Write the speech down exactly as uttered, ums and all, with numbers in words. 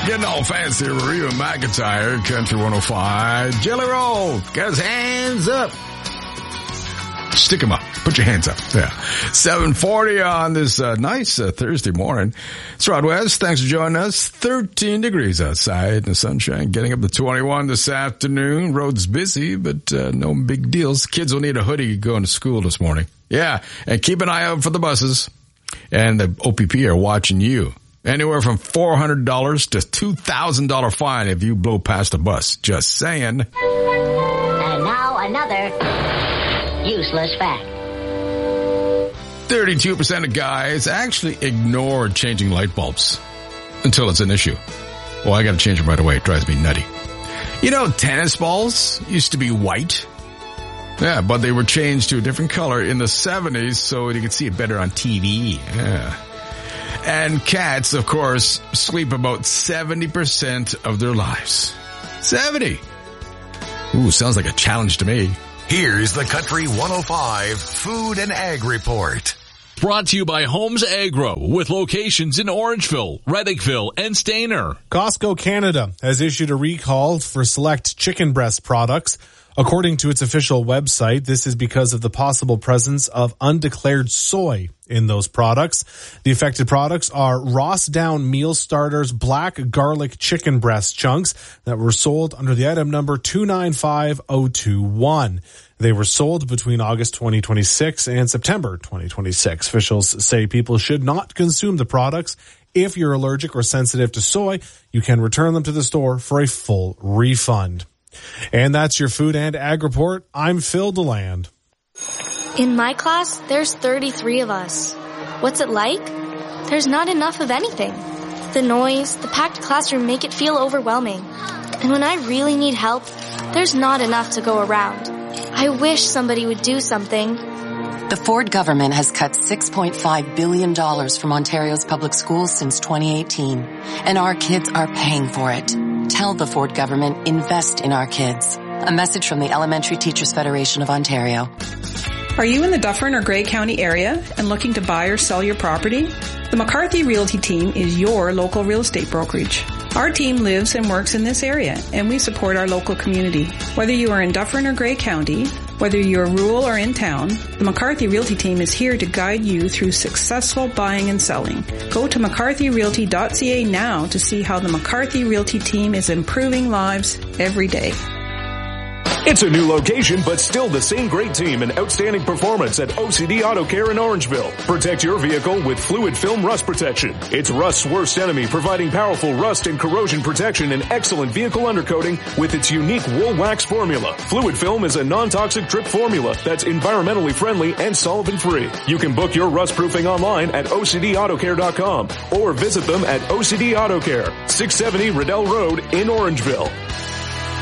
Getting all fancy, Reba McEntire, Country one oh five. Jelly Roll, got his hands up. Stick them up. Put your hands up. Yeah. seven forty on this uh, nice uh, Thursday morning. It's Rod West. Thanks for joining us. thirteen degrees outside in the sunshine. Getting up to twenty-one this afternoon. Road's busy, but uh, no big deals. Kids will need a hoodie going to school this morning. Yeah. And keep an eye out for the buses. And the O P P are watching you. Anywhere from four hundred dollars to two thousand dollars fine if you blow past a bus. Just saying. And now another useless fact. thirty-two percent of guys actually ignore changing light bulbs until it's an issue. Well, I got to change them right away. It drives me nutty. You know, tennis balls used to be white. Yeah, but they were changed to a different color in the seventies so you could see it better on T V. Yeah. And cats, of course, sleep about seventy percent of their lives. seventy. Ooh, sounds like a challenge to me. Here's the Country one oh five Food and Ag Report. Brought to you by Holmes Agro with locations in Orangeville, Reddickville, and Stayner. Costco Canada has issued a recall for select chicken breast products. According to its official website, this is because of the possible presence of undeclared soy in those products. The affected products are Ross Down Meal Starters Black Garlic Chicken Breast Chunks that were sold under the item number two nine five oh two one. They were sold between August twenty twenty-six and September twenty twenty-six. Officials say people should not consume the products. If you're allergic or sensitive to soy, you can return them to the store for a full refund. And that's your Food and Ag Report. I'm Phil DeLand. In my class, there's thirty-three of us. What's it like? There's not enough of anything. The noise, the packed classroom make it feel overwhelming. And when I really need help, there's not enough to go around. I wish somebody would do something. The Ford government has cut six point five billion dollars from Ontario's public schools since twenty eighteen, and our kids are paying for it. Tell the Ford government, invest in our kids. A message from the Elementary Teachers Federation of Ontario. Are you in the Dufferin or Grey County area and looking to buy or sell your property? The McCarthy Realty Team is your local real estate brokerage. Our team lives and works in this area, and we support our local community. Whether you are in Dufferin or Grey County, whether you're rural or in town, the McCarthy Realty Team is here to guide you through successful buying and selling. Go to mccarthy realty dot c a now to see how the McCarthy Realty Team is improving lives every day. It's a new location, but still the same great team and outstanding performance at O C D Auto Care in Orangeville. Protect your vehicle with Fluid Film Rust Protection. It's rust's worst enemy, providing powerful rust and corrosion protection and excellent vehicle undercoating with its unique wool wax formula. Fluid Film is a non-toxic drip formula that's environmentally friendly and solvent-free. You can book your rust proofing online at o c d auto care dot com or visit them at O C D Auto Care, six seventy Riddell Road in Orangeville.